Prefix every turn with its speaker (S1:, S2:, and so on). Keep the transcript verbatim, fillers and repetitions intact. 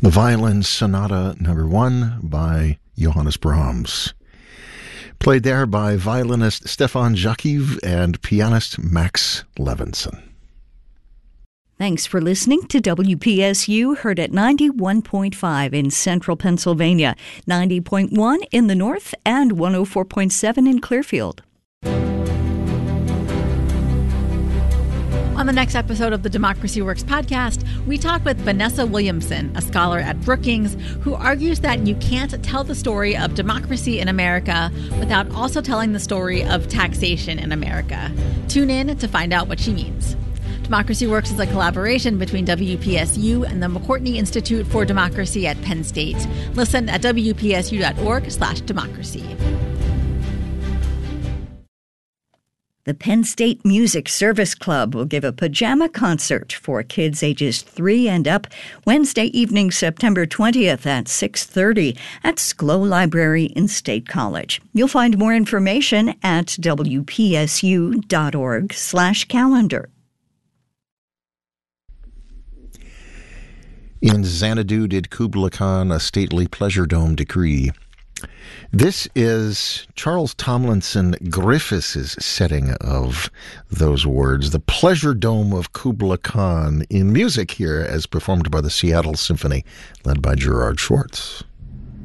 S1: The Violin Sonata Number One by Johannes Brahms. Played there by violinist Stefan Jakiv and pianist Max Levinson.
S2: Thanks for listening to W P S U, heard at ninety-one point five in central Pennsylvania, ninety point one in the north, and one oh four point seven in Clearfield.
S3: On the next episode of the Democracy Works podcast, we talk with Vanessa Williamson, a scholar at Brookings, who argues that you can't tell the story of democracy in America without also telling the story of taxation in America. Tune in to find out what she means. Democracy Works is a collaboration between W P S U and the McCourtney Institute for Democracy at Penn State. Listen at W P S U dot org slash democracy.
S2: The Penn State Music Service Club will give a pajama concert for kids ages three and up Wednesday evening, September twentieth at six thirty at Sklo Library in State College. You'll find more information at W P S U dot org slash calendar.
S1: In Xanadu did Kubla Khan a stately pleasure dome decree. This is Charles Tomlinson Griffiths' setting of those words, the Pleasure Dome of Kubla Khan, in music here as performed by the Seattle Symphony, led by Gerard Schwartz.